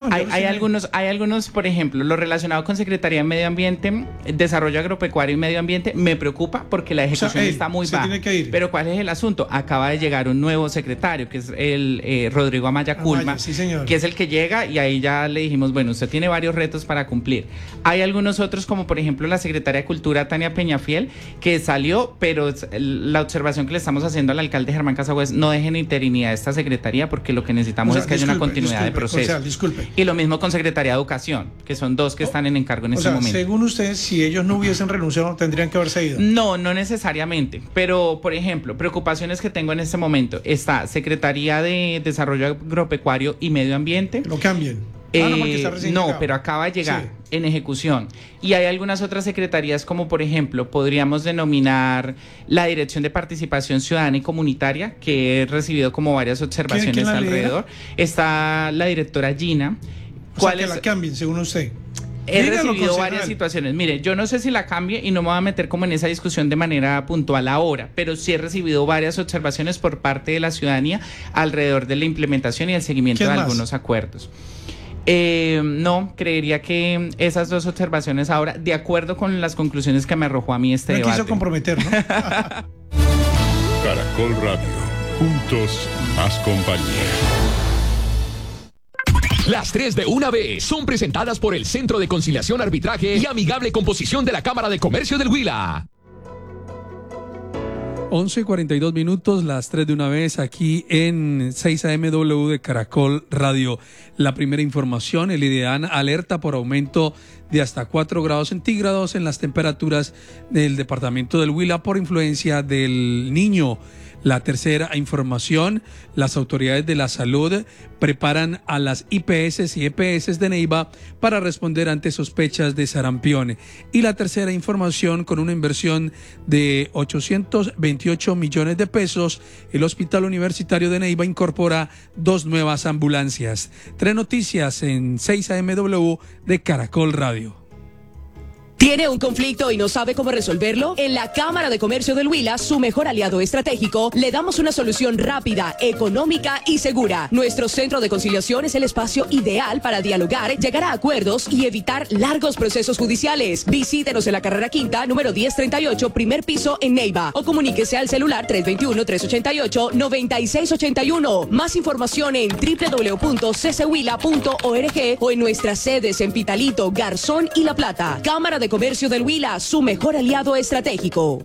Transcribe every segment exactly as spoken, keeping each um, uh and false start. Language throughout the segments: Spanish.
hay, hay algunos, hay algunos, por ejemplo, lo relacionado con Secretaría de Medio Ambiente, Desarrollo Agropecuario y Medio Ambiente, me preocupa porque la ejecución o sea, él, está muy baja. Pero ¿cuál es el asunto? Acaba de llegar un nuevo secretario, que es el eh, Rodrigo Amaya Culma, sí, que es el que llega y ahí ya le dijimos, bueno, usted tiene varios retos para cumplir. Hay algunos otros, como por ejemplo la Secretaria de Cultura, Tania Peñafiel, que salió, pero la observación que le estamos haciendo al alcalde Germán Casagüez, no dejen interinidad a esta secretaría porque lo que necesitamos o sea, es que disculpe, haya una continuidad disculpe, de proceso. O sea, disculpe. Y lo mismo con Secretaría de Educación, que son dos que están en encargo en o este sea, momento. Según ustedes, si ellos no hubiesen renunciado, tendrían que haberse ido. No, no necesariamente. Pero, por ejemplo, preocupaciones que tengo en este momento. Está Secretaría de Desarrollo Agropecuario y Medio Ambiente. Lo cambien. Eh, ah, no, porque está recién no llegado. pero acaba de llegar sí. en ejecución. Y hay algunas otras secretarías como, por ejemplo, podríamos denominar la Dirección de Participación Ciudadana y Comunitaria, que he recibido como varias observaciones ¿Quién, quién alrededor. Está la directora Gina. O sea, que la cambien, según usted. He Dígalo, recibido varias situaciones. Mire, yo no sé si la cambie y no me voy a meter como en esa discusión de manera puntual ahora, pero sí he recibido varias observaciones por parte de la ciudadanía alrededor de la implementación y el seguimiento de más? algunos acuerdos. Eh, no, creería que esas dos observaciones ahora, de acuerdo con las conclusiones que me arrojó a mí este me debate. quiso comprometer, ¿no? Caracol Radio, juntos más compañía. Las tres de una vez son presentadas por el Centro de Conciliación, Arbitraje y Amigable Composición de la Cámara de Comercio del Huila. once y cuarenta y dos minutos, las tres de una vez aquí en seis A M W de Caracol Radio. La primera información, el IDEAN alerta por aumento de hasta cuatro grados centígrados en las temperaturas del departamento del Huila por influencia del Niño. La tercera información, las autoridades de la salud preparan a las I P S y E P S de Neiva para responder ante sospechas de sarampión. Y la tercera información, con una inversión de ochocientos veintiocho millones de pesos, el Hospital Universitario de Neiva incorpora dos nuevas ambulancias. Tres noticias en seis A M W de Caracol Radio. ¿Tiene un conflicto y no sabe cómo resolverlo? En la Cámara de Comercio del Huila, su mejor aliado estratégico, le damos una solución rápida, económica y segura. Nuestro centro de conciliación es el espacio ideal para dialogar, llegar a acuerdos y evitar largos procesos judiciales. Visítenos en la carrera quinta, número diez treinta y ocho, primer piso en Neiva, o comuníquese al celular tres dos uno, tres ocho ocho, nueve seis ocho uno. Más información en doble u doble u doble u punto c c huila punto org o en nuestras sedes en Pitalito, Garzón y La Plata. Cámara de Comercio del Huila, su mejor aliado estratégico.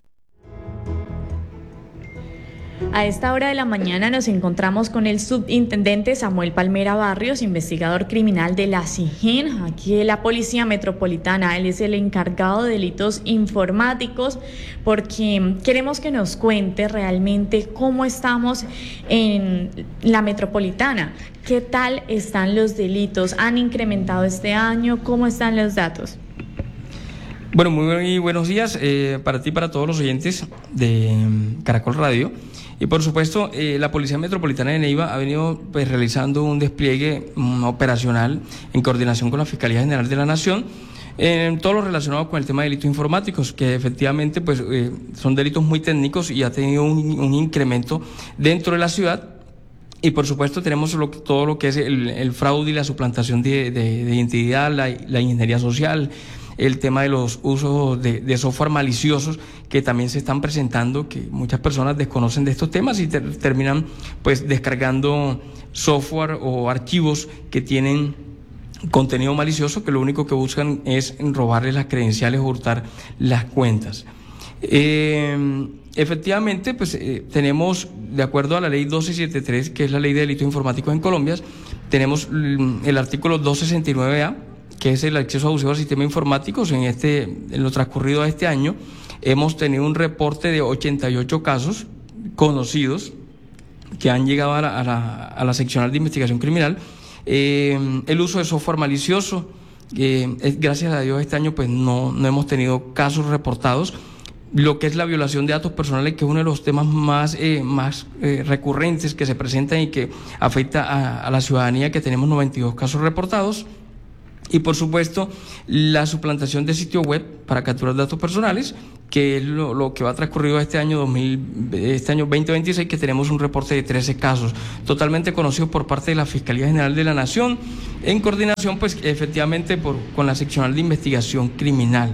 A esta hora de la mañana nos encontramos con el subintendente Samuel Palmera Barrios, investigador criminal de la SIGIN, aquí de la Policía Metropolitana. Él es el encargado de delitos informáticos, porque queremos que nos cuente realmente cómo estamos en la metropolitana. ¿Qué tal están los delitos? ¿Han incrementado este año? ¿Cómo están los datos? Bueno, muy buenos días eh, para ti y para todos los oyentes de Caracol Radio. Y por supuesto, eh, la Policía Metropolitana de Neiva ha venido pues, realizando un despliegue um, operacional en coordinación con la Fiscalía General de la Nación en todo lo relacionado con el tema de delitos informáticos, que efectivamente pues, eh, son delitos muy técnicos y ha tenido un, un incremento dentro de la ciudad. Y por supuesto tenemos lo, todo lo que es el, el fraude y la suplantación de, de, de identidad, la, la ingeniería social, el tema de los usos de, de software maliciosos que también se están presentando, que muchas personas desconocen de estos temas y ter, terminan pues descargando software o archivos que tienen contenido malicioso, que lo único que buscan es robarles las credenciales o hurtar las cuentas. Eh, efectivamente, pues eh, tenemos, de acuerdo a la ley doce setenta y tres, que es la ley de delitos informáticos en Colombia, tenemos el artículo doscientos sesenta y nueve A, que es el acceso abusivo al sistema informático. En este, en lo transcurrido de este año, hemos tenido un reporte de ochenta y ocho casos conocidos que han llegado a la, a la, a la seccional de investigación criminal. Eh, el uso de software malicioso, eh, es, gracias a Dios este año pues no, no hemos tenido casos reportados. Lo que es la violación de datos personales, que es uno de los temas más, eh, más eh, recurrentes que se presentan y que afecta a, a la ciudadanía, que tenemos noventa y dos casos reportados. Y por supuesto, la suplantación de sitio web para capturar datos personales, que es lo, lo que va transcurrido este año dos mil, este año veinte veintiséis, que tenemos un reporte de trece casos, totalmente conocidos por parte de la Fiscalía General de la Nación, en coordinación, pues, efectivamente, por, con la Seccional de Investigación Criminal.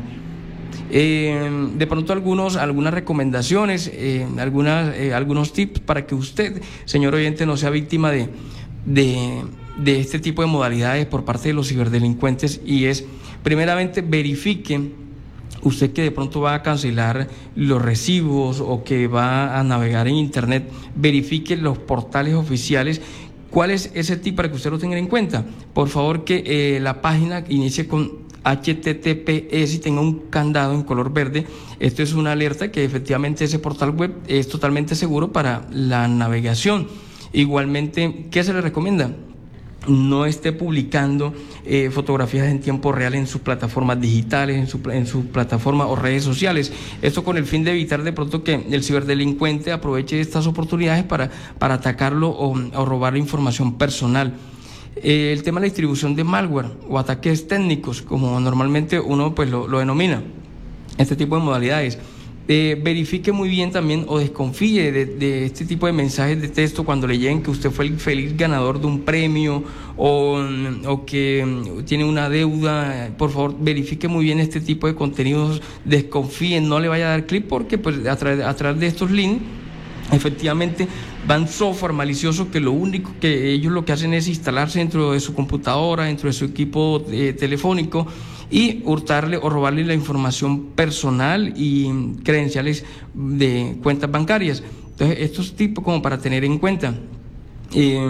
Eh, de pronto algunos, algunas recomendaciones, eh, algunas, eh, algunos tips para que usted, señor oyente, no sea víctima de, de, de este tipo de modalidades por parte de los ciberdelincuentes, y es, primeramente, verifique usted que de pronto va a cancelar los recibos o que va a navegar en internet, verifique los portales oficiales. ¿Cuál es ese tip para que usted lo tenga en cuenta? Por favor, que eh, la página inicie con H T T P S y tenga un candado en color verde. Esto es una alerta que efectivamente ese portal web es totalmente seguro para la navegación. Igualmente, ¿qué se le recomienda? No esté publicando eh, fotografías en tiempo real en sus plataformas digitales, en su, en sus plataformas o redes sociales. Esto con el fin de evitar de pronto que el ciberdelincuente aproveche estas oportunidades para, para atacarlo o, o robar información personal. Eh, el tema de la distribución de malware o ataques técnicos, como normalmente uno pues lo, lo denomina, este tipo de modalidades. Eh, verifique muy bien también o desconfíe de, de este tipo de mensajes de texto cuando le lleguen que usted fue el feliz ganador de un premio o, o que tiene una deuda. Por favor, verifique muy bien este tipo de contenidos, desconfíe, no le vaya a dar clic, porque pues a través, a través de estos links efectivamente van software malicioso que lo único que ellos lo que hacen es instalarse dentro de su computadora, dentro de su equipo eh, telefónico, y hurtarle o robarle la información personal y credenciales de cuentas bancarias. Entonces, estos tipos como para tener en cuenta. Eh,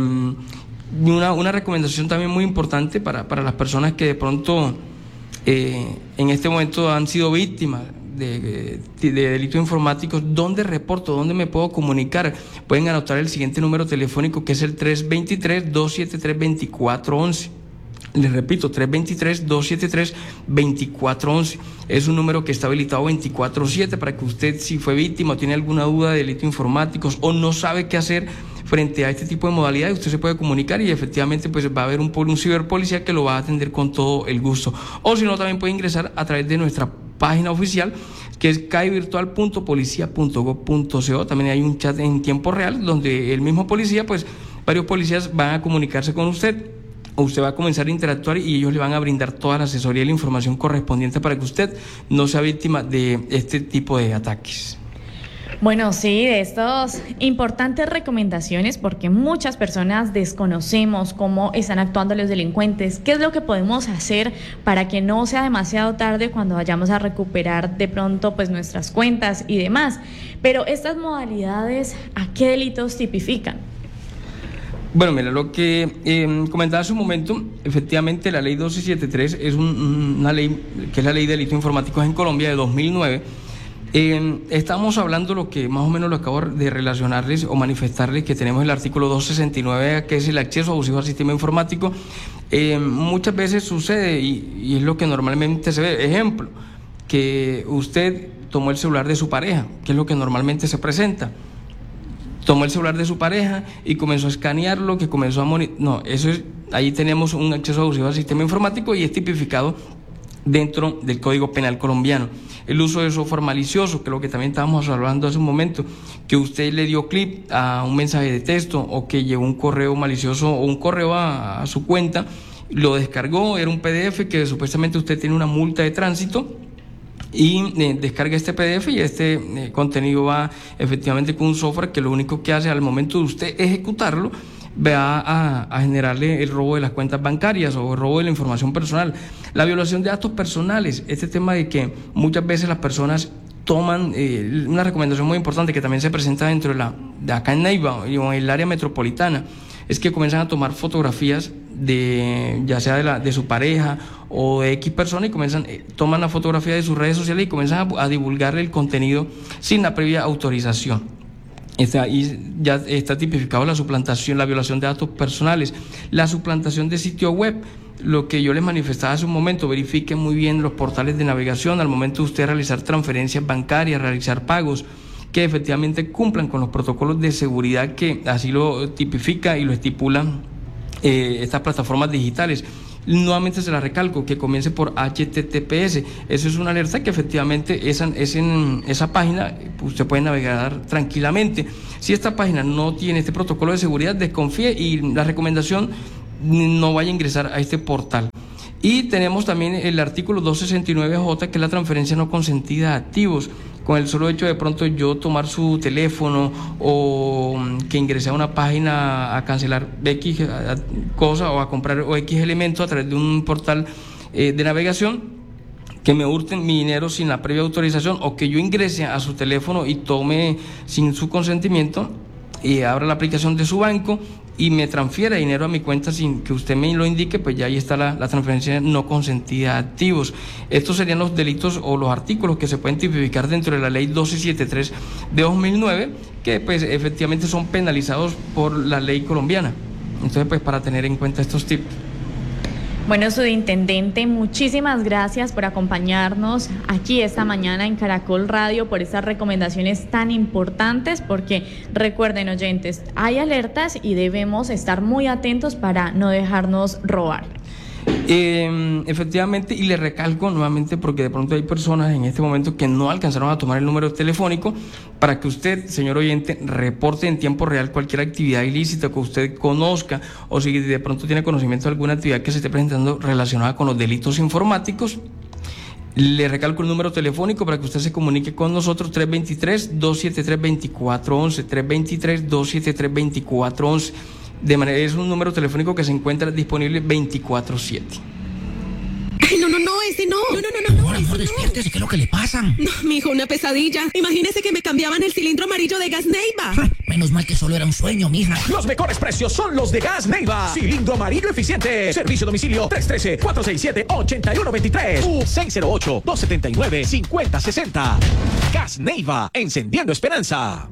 una, una recomendación también muy importante para, para las personas que de pronto eh, en este momento han sido víctimas De, de, de delitos informáticos. ¿Dónde reporto? ¿Dónde me puedo comunicar? Pueden anotar el siguiente número telefónico, que es el tres dos tres, dos siete tres, dos cuatro uno uno. Les repito, tres dos tres, dos siete tres, dos cuatro uno uno. Es un número que está habilitado veinticuatro siete para que usted, si fue víctima o tiene alguna duda de delitos informáticos o no sabe qué hacer frente a este tipo de modalidades, usted se puede comunicar y efectivamente pues va a haber un, un ciberpolicía que lo va a atender con todo el gusto. O si no, también puede ingresar a través de nuestra página oficial, que es c a i virtual punto policia punto gob punto co. También hay un chat en tiempo real donde el mismo policía, pues varios policías van a comunicarse con usted, o usted va a comenzar a interactuar y ellos le van a brindar toda la asesoría y la información correspondiente para que usted no sea víctima de este tipo de ataques. Bueno, sí, de estas importantes recomendaciones, porque muchas personas desconocemos cómo están actuando los delincuentes. ¿Qué es lo que podemos hacer para que no sea demasiado tarde cuando vayamos a recuperar de pronto pues nuestras cuentas y demás? Pero estas modalidades, ¿a qué delitos tipifican? Bueno, mira, lo que eh, comentaba hace un momento, efectivamente la ley doce setenta y tres es un, una ley que es la ley de delitos informáticos en Colombia de dos mil nueve. Eh, estamos hablando lo que más o menos lo acabo de relacionarles o manifestarles, que tenemos el artículo doscientos sesenta y nueve, que es el acceso abusivo al sistema informático. Eh, muchas veces sucede, y, y es lo que normalmente se ve, ejemplo, que usted tomó el celular de su pareja, que es lo que normalmente se presenta. Tomó el celular de su pareja y comenzó a escanearlo, que comenzó a monitorear. No, eso es, ahí tenemos un acceso abusivo al sistema informático y es tipificado dentro del Código Penal colombiano. El uso de software malicioso, que es lo que también estábamos hablando hace un momento, que usted le dio clic a un mensaje de texto o que llegó un correo malicioso o un correo a, a su cuenta, lo descargó, era un P D F que supuestamente usted tiene una multa de tránsito, y eh, descarga este P D F y este eh, contenido va efectivamente con un software que lo único que hace al momento de usted ejecutarlo va a, a generarle el robo de las cuentas bancarias o el robo de la información personal. La violación de datos personales, este tema de que muchas veces las personas toman, eh, una recomendación muy importante que también se presenta dentro de la de acá en Neiva o en el área metropolitana, es que comienzan a tomar fotografías de ya sea de, la, de su pareja o de X persona, y comienzan, eh, toman la fotografía de sus redes sociales y comienzan a, a divulgarle el contenido sin la previa autorización. Está, y ya está tipificado la suplantación, la violación de datos personales, la suplantación de sitio web. Lo que yo les manifestaba hace un momento, verifiquen muy bien los portales de navegación al momento de usted realizar transferencias bancarias, realizar pagos, que efectivamente cumplan con los protocolos de seguridad que así lo tipifica y lo estipulan eh, estas plataformas digitales. Nuevamente se la recalco, que comience por H T T P S. Eso es una alerta que efectivamente esa, es en esa página usted puede navegar tranquilamente. Si esta página no tiene este protocolo de seguridad, desconfíe y la recomendación, no vaya a ingresar a este portal. Y tenemos también el artículo doscientos sesenta y nueve J, que es la transferencia no consentida de activos. Con el solo hecho de pronto yo tomar su teléfono o que ingrese a una página a cancelar X cosa o a comprar o X elemento a través de un portal eh, de navegación, que me hurten mi dinero sin la previa autorización, o que yo ingrese a su teléfono y tome sin su consentimiento y abra la aplicación de su banco y me transfiera dinero a mi cuenta sin que usted me lo indique, pues ya ahí está la, la transferencia no consentida de activos. Estos serían los delitos o los artículos que se pueden tipificar dentro de la ley doscientos setenta y tres de dos mil nueve, que pues efectivamente son penalizados por la ley colombiana. Entonces, pues para tener en cuenta estos tips. Bueno, subintendente, muchísimas gracias por acompañarnos aquí esta mañana en Caracol Radio, por estas recomendaciones tan importantes, porque recuerden, oyentes, hay alertas y debemos estar muy atentos para no dejarnos robar. Eh, efectivamente, y le recalco nuevamente, porque de pronto hay personas en este momento que no alcanzaron a tomar el número telefónico, para que usted, señor oyente, reporte en tiempo real cualquier actividad ilícita que usted conozca, o si de pronto tiene conocimiento de alguna actividad que se esté presentando relacionada con los delitos informáticos. Le recalco el número telefónico para que usted se comunique con nosotros: tres dos tres, dos siete tres, dos cuatro uno uno, tres dos tres, dos siete tres, dos cuatro uno uno. De manera, es un número telefónico que se encuentra disponible veinticuatro siete. Ay, no, no, no, ese no. No, no, no, no. Amor, amor, despiértese, ¿qué es lo que le pasa? No, mijo, una pesadilla. Imagínese que me cambiaban el cilindro amarillo de Gas Neiva. Ah, menos mal que solo era un sueño, mija. Los mejores precios son los de Gas Neiva. Cilindro amarillo eficiente. Servicio a domicilio tres uno tres, cuatro seis siete, ocho uno dos tres u seis cero ocho, dos siete nueve, cinco cero seis cero. Gas Neiva, encendiendo esperanza.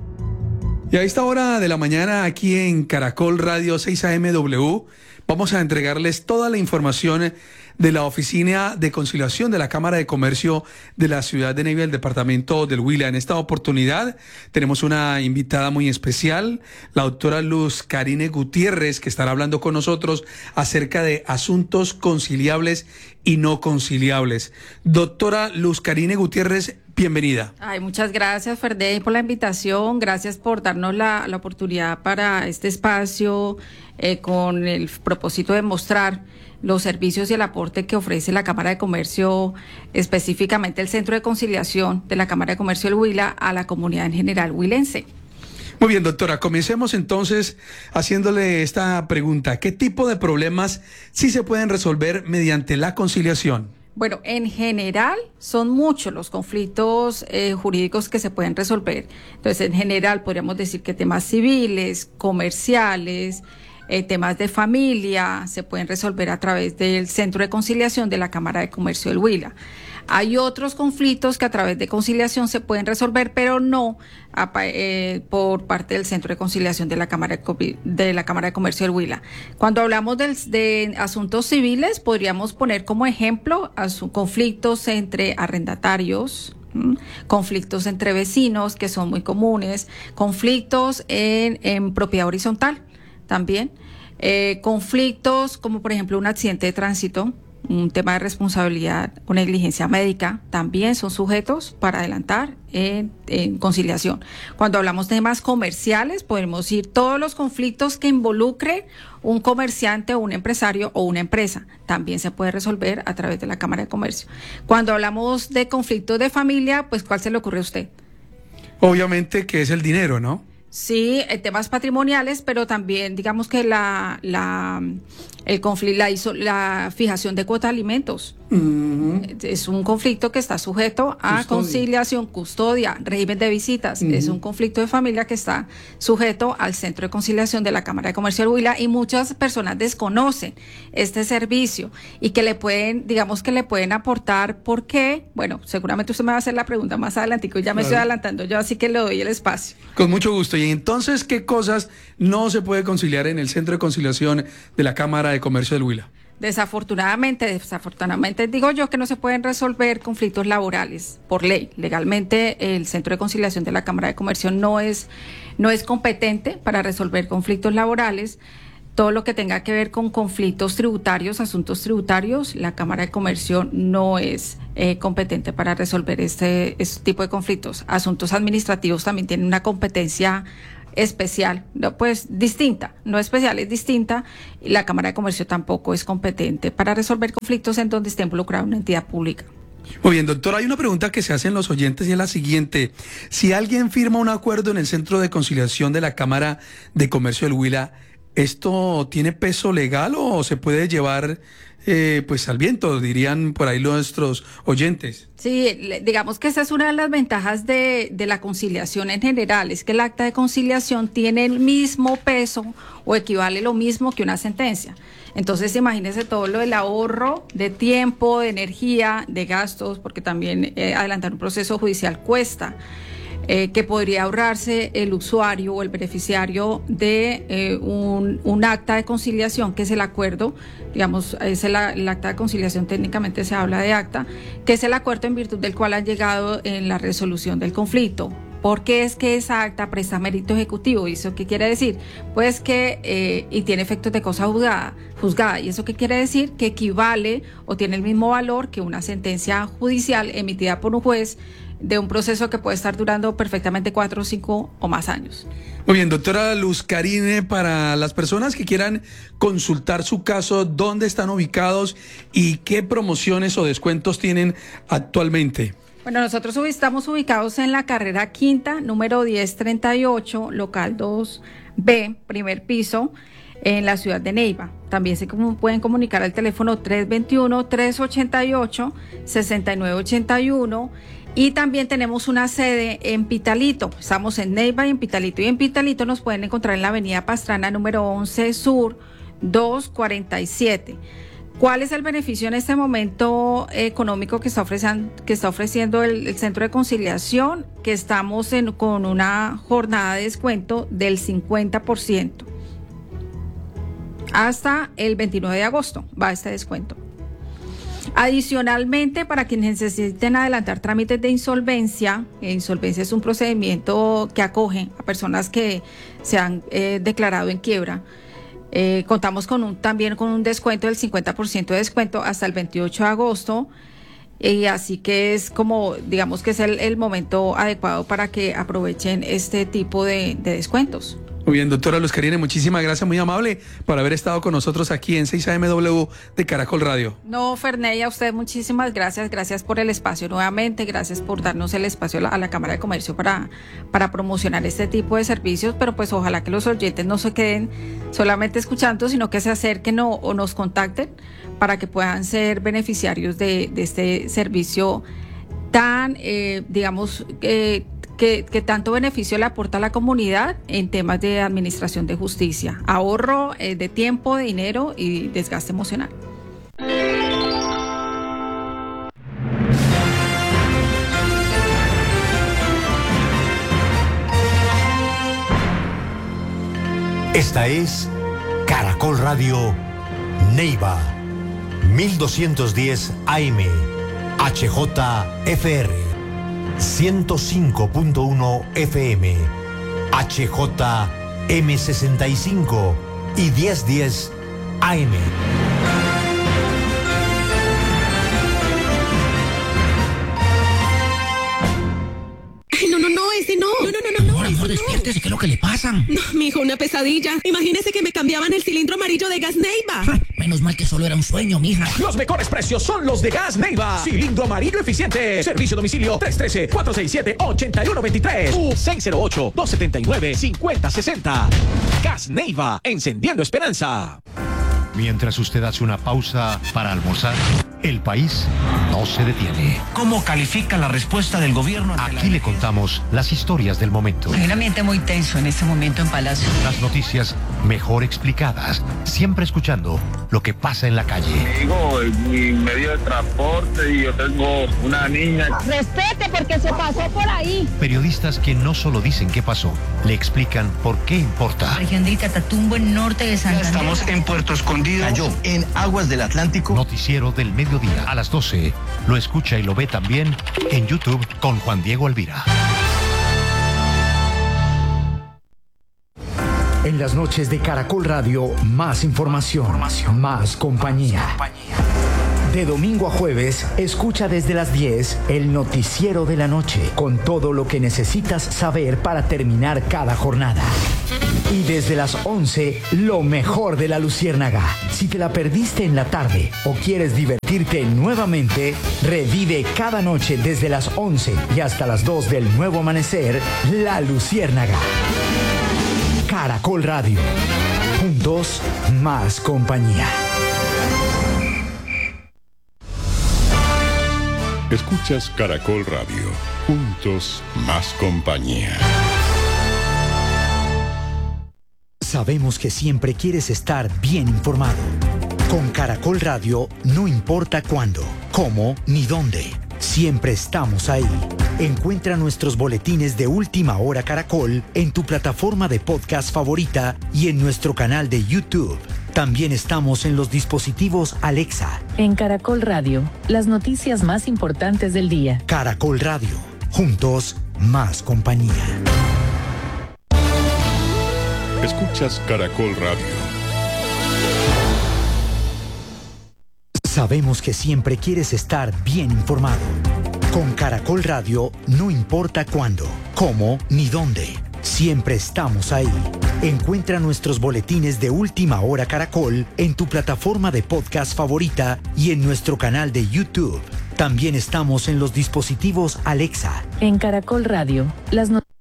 Y a esta hora de la mañana, aquí en Caracol Radio seis A M W, vamos a entregarles toda la información de la Oficina de Conciliación de la Cámara de Comercio de la ciudad de Neiva, el departamento del Huila. En esta oportunidad tenemos una invitada muy especial, la doctora Luz Karine Gutiérrez, que estará hablando con nosotros acerca de asuntos conciliables y no conciliables. Doctora Luz Karine Gutiérrez, bienvenida. Ay, muchas gracias, Ferdey, por la invitación. Gracias por darnos la, la oportunidad para este espacio eh, con el propósito de mostrar los servicios y el aporte que ofrece la Cámara de Comercio, específicamente el Centro de Conciliación de la Cámara de Comercio del Huila, a la comunidad en general huilense. Muy bien, doctora, comencemos entonces haciéndole esta pregunta. ¿Qué tipo de problemas sí se pueden resolver mediante la conciliación? Bueno, en general son muchos los conflictos eh, jurídicos que se pueden resolver. Entonces, en general podríamos decir que temas civiles, comerciales, eh, temas de familia se pueden resolver a través del Centro de Conciliación de la Cámara de Comercio del Huila. Hay otros conflictos que a través de conciliación se pueden resolver, pero no a, eh, por parte del Centro de Conciliación de la Cámara de, de la Cámara de Comercio del Huila. Cuando hablamos de, de asuntos civiles, podríamos poner como ejemplo asu- conflictos entre arrendatarios, ¿m? conflictos entre vecinos, que son muy comunes, conflictos en, en propiedad horizontal también, eh, conflictos como por ejemplo un accidente de tránsito, un tema de responsabilidad o negligencia médica, también son sujetos para adelantar en, en conciliación. Cuando hablamos de temas comerciales, podemos decir todos los conflictos que involucre un comerciante o un empresario o una empresa, también se puede resolver a través de la Cámara de Comercio. Cuando hablamos de conflictos de familia, pues ¿cuál se le ocurre a usted? Obviamente que es el dinero, ¿no? Sí, temas patrimoniales, pero también digamos que la la el conflicto, la, hizo, la fijación de cuota de alimentos. Uh-huh. Es un conflicto que está sujeto a custodia. conciliación, custodia, régimen de visitas. Uh-huh. Es un conflicto de familia que está sujeto al Centro de Conciliación de la Cámara de Comercio del Huila, y muchas personas desconocen este servicio y que le pueden, digamos que le pueden aportar. ¿Por qué? Bueno, seguramente usted me va a hacer la pregunta más adelantico, ya me claro. estoy adelantando yo, así que le doy el espacio. Con mucho gusto. Y entonces, ¿qué cosas no se puede conciliar en el Centro de Conciliación de la Cámara de Comercio del Huila? Desafortunadamente, desafortunadamente digo yo que no se pueden resolver conflictos laborales por ley. Legalmente el Centro de Conciliación de la Cámara de Comercio no es, no es competente para resolver conflictos laborales. todo lo que tenga que ver con conflictos tributarios, asuntos tributarios, la Cámara de Comercio no es eh, competente para resolver este, este tipo de conflictos. Asuntos administrativos también tienen una competencia especial, no, pues distinta, no especial, es distinta, y la Cámara de Comercio tampoco es competente para resolver conflictos en donde esté involucrada una entidad pública. Muy bien, doctor, hay una pregunta que se hacen los oyentes y es la siguiente. Si alguien firma un acuerdo en el Centro de Conciliación de la Cámara de Comercio del Huila, ¿esto tiene peso legal o se puede llevar eh, pues al viento, dirían por ahí nuestros oyentes? Sí, le- digamos que esa es una de las ventajas de, de la conciliación en general, es que el acta de conciliación tiene el mismo peso o equivale lo mismo que una sentencia. Entonces, imagínese todo lo del ahorro de tiempo, de energía, de gastos, porque también eh, adelantar un proceso judicial cuesta, eh, que podría ahorrarse el usuario o el beneficiario de eh, un, un acta de conciliación, que es el acuerdo, digamos, es el, el acta de conciliación, técnicamente se habla de acta, que es el acuerdo en virtud del cual han llegado en la resolución del conflicto. ¿Por qué es que esa acta presta mérito ejecutivo? ¿Y eso qué quiere decir? Pues que, eh, y tiene efectos de cosa juzgada, juzgada. ¿Y eso qué quiere decir? Que equivale o tiene el mismo valor que una sentencia judicial emitida por un juez de un proceso que puede estar durando perfectamente cuatro, cinco o más años. Muy bien, doctora Luz Carine, para las personas que quieran consultar su caso, ¿dónde están ubicados y qué promociones o descuentos tienen actualmente? Bueno, nosotros estamos ubicados en la carrera quinta, número diez treinta y ocho, local dos B, primer piso, en la ciudad de Neiva. También se como pueden comunicar al teléfono tres dos uno, tres ocho ocho, seis nueve ocho uno, y también tenemos una sede en Pitalito. Estamos en Neiva y en Pitalito. Y en Pitalito nos pueden encontrar en la avenida Pastrana, número once Sur, doscientos cuarenta y siete. ¿Cuál es el beneficio en este momento económico que está ofreciendo, que está ofreciendo el, el Centro de Conciliación? Que estamos en, con una jornada de descuento del cincuenta por ciento. Hasta el veintinueve de agosto va este descuento. Adicionalmente, para quienes necesiten adelantar trámites de insolvencia, eh, insolvencia es un procedimiento que acoge a personas que se han eh, declarado en quiebra. Eh, contamos con un, también con un descuento del cincuenta por ciento de descuento hasta el veintiocho de agosto, y así que es como, digamos que es el, el momento adecuado para que aprovechen este tipo de, de descuentos. Muy bien, doctora Luz Carine, muchísimas gracias, muy amable por haber estado con nosotros aquí en seis A M W de Caracol Radio. No, Ferney, a usted muchísimas gracias, gracias por el espacio nuevamente, gracias por darnos el espacio a la, a la Cámara de Comercio para, para promocionar este tipo de servicios, pero pues ojalá que los oyentes no se queden solamente escuchando, sino que se acerquen o, o nos contacten para que puedan ser beneficiarios de, de este servicio tan, eh, digamos, eh, Que, que tanto beneficio le aporta a la comunidad en temas de administración de justicia, ahorro eh, de tiempo, de dinero y desgaste emocional. Esta es Caracol Radio Neiva, mil doscientos diez A M, H J F R, ciento cinco punto uno F M, H J M sesenta y cinco y diez diez A M. Ay, no, no, no, ese no. No, no, no, no. Amor, amor, despiértese, ¿qué es lo que le pasa? No, mijo, una pesadilla. Imagínese que me cambiaban el cilindro amarillo de Gas Neiva. Menos mal que solo era un sueño, mija. Los mejores precios son los de Gas Neiva. Cilindro amarillo eficiente. Servicio a domicilio tres uno tres, cuatro seis siete, ocho uno dos tres u seis cero ocho, dos siete nueve, cinco cero seis cero. Gas Neiva, encendiendo esperanza. Mientras usted hace una pausa para almorzar, el país no se detiene. ¿Cómo califica la respuesta del gobierno? Aquí le contamos las historias del momento. Hay un ambiente muy tenso en este momento en Palacio. Las noticias mejor explicadas, siempre escuchando lo que pasa en la calle. Digo, mi medio de transporte y yo tengo una niña. Respete porque se pasó por ahí. Periodistas que no solo dicen qué pasó, le explican por qué importa. Región del Catatumbo, en norte de Santander. Estamos en Puerto Escondido, cayó en aguas del Atlántico. Noticiero del mediodía a las doce. Lo escucha y lo ve también en YouTube con Juan Diego Alvira. En las noches de Caracol Radio, más información, información. Más compañía. Más compañía. De domingo a jueves, escucha desde las diez el noticiero de la noche, con todo lo que necesitas saber para terminar cada jornada. Y desde las once, lo mejor de La Luciérnaga. Si te la perdiste en la tarde o quieres divertirte nuevamente, revive cada noche desde las once y hasta las dos del nuevo amanecer, La Luciérnaga. Caracol Radio. Juntos, más compañía. Escuchas Caracol Radio. Juntos, más compañía. Sabemos que siempre quieres estar bien informado. Con Caracol Radio, no importa cuándo, cómo ni dónde. Siempre estamos ahí. Encuentra nuestros boletines de Última Hora Caracol en tu plataforma de podcast favorita y en nuestro canal de YouTube. También estamos en los dispositivos Alexa. En Caracol Radio, las noticias más importantes del día. Caracol Radio, juntos, más compañía. Escuchas Caracol Radio. Sabemos que siempre quieres estar bien informado. Con Caracol Radio, no importa cuándo, cómo ni dónde. Siempre estamos ahí. Encuentra nuestros boletines de Última Hora Caracol en tu plataforma de podcast favorita y en nuestro canal de YouTube. También estamos en los dispositivos Alexa. En Caracol Radio, las noticias